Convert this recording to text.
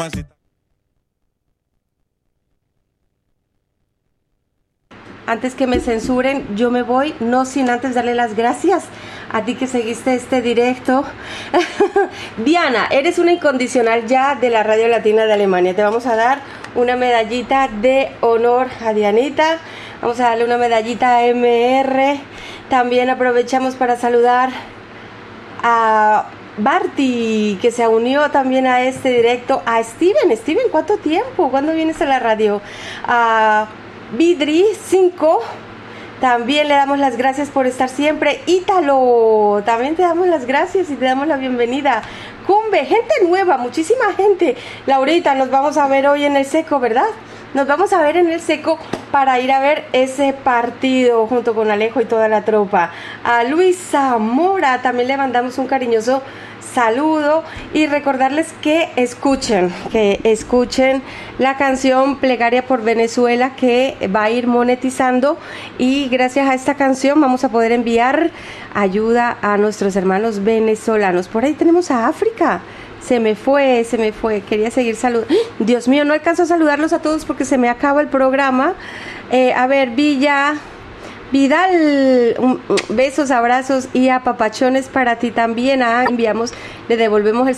Antes que me censuren, yo me voy, no sin antes darle las gracias a ti que seguiste este directo. Diana, eres una incondicional ya de la Radio Latina de Alemania. Te vamos a dar una medallita de honor a Dianita. Vamos a darle una medallita a MR. También aprovechamos para saludar a Barty, que se unió también a este directo. A Steven, ¿cuánto tiempo? ¿Cuándo vienes a la radio? A Vidri 5, también le damos las gracias por estar siempre. Ítalo, también te damos las gracias y te damos la bienvenida. Cumbe, gente nueva, muchísima gente. Laurita, nos vamos a ver hoy en el Seco, ¿verdad? Nos vamos a ver en el Seco para ir a ver ese partido junto con Alejo y toda la tropa. A Luis Zamora también le mandamos un cariñoso saludo y recordarles que escuchen la canción Plegaria por Venezuela, que va a ir monetizando, y gracias a esta canción vamos a poder enviar ayuda a nuestros hermanos venezolanos. Por ahí tenemos a África. Se me fue, quería seguir saludando. Dios mío, no alcanzo a saludarlos a todos porque se me acaba el programa. A ver, Vidal, besos, abrazos y apapachones para ti también. Enviamos, le devolvemos el